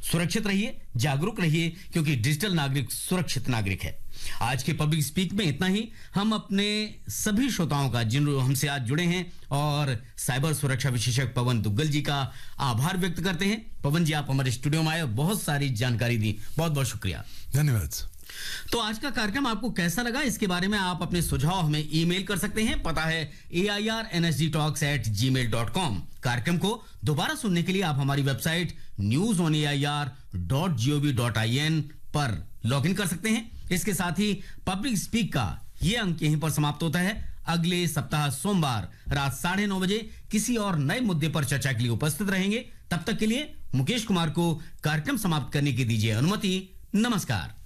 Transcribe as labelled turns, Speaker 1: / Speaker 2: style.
Speaker 1: सुरक्षित रहिए, जागरूक रहिए, क्योंकि डिजिटल नागरिक सुरक्षित नागरिक है। आज के पब्लिक स्पीक में इतना ही। हम अपने सभी श्रोताओं का, जिन हमसे आज जुड़े हैं, और साइबर सुरक्षा विशेषज्ञ पवन दुग्गल जी का आभार व्यक्त करते हैं। पवन जी, आप हमारे स्टूडियो में आए और बहुत सारी जानकारी दी, बहुत बहुत शुक्रिया।
Speaker 2: धन्यवाद।
Speaker 1: तो आज का कार्यक्रम आपको कैसा लगा, इसके बारे में आप अपने सुझाव हमें ईमेल कर सकते हैं। पता है airnsgtalks@gmail.com। कार्यक्रम को दोबारा सुनने के लिए आप हमारी वेबसाइट newsonair.gov.in पर लॉगिन कर सकते हैं। इसके साथ ही पब्लिक स्पीक का ये अंक यहीं पर समाप्त होता है। अगले सप्ताह सोमवार रात 9:30 बजे किसी और नए मुद्दे पर चर्चा के लिए उपस्थित रहेंगे। तब तक के लिए मुकेश कुमार को कार्यक्रम समाप्त करने की दीजिए अनुमति। नमस्कार।